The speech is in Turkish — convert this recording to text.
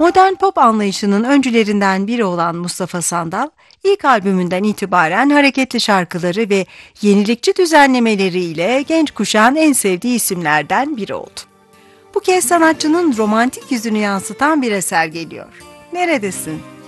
Modern pop anlayışının öncülerinden biri olan Mustafa Sandal, ilk albümünden itibaren hareketli şarkıları ve yenilikçi düzenlemeleriyle genç kuşağın en sevdiği isimlerden biri oldu. Bu kez sanatçının romantik yüzünü yansıtan bir eser geliyor. Neredesin?